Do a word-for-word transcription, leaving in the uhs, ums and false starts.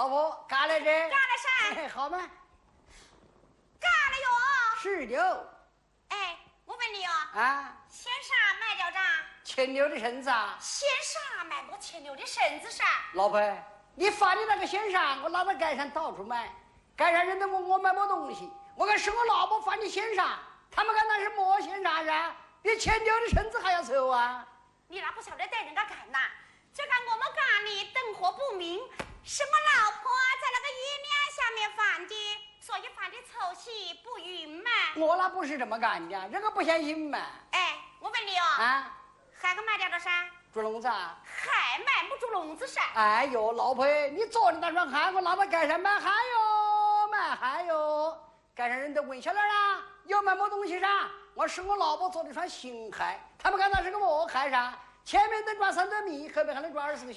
老婆干了这？ 干了噻。 好吗？ 干了哟。 是的。 哎，我问你哦。 啊。 嫌啥卖掉啥？ 牵牛的身子啊。 嫌啥卖我牵牛的身子噻？ 老婆，你发你那个嫌啥？我拿到街上到处买，街上人都问我买么东西，我看是我老婆发你嫌啥？他们看那是么嫌啥噻？比牵牛的身子还要臭啊！ 你那不晓得带人家干呐？这个我们家里灯火不明，是我老婆在那个月亮下面放的，所以放的臭气不匀嘛。 我那不是这么干的，这个不相信嘛。 哎，我问你哦， 啊， 还个卖掉的噻？ 猪笼子啊？ 还卖不猪笼子噻？ 哎呦，老婆，你昨天那双鞋我拿到街上买鞋哟，买鞋哟。街上人都问小两啊，有买么东西噻？我是我老婆做的双新鞋，他们看那是个么鞋噻？前面能装三斗米，后面还能装二十个小。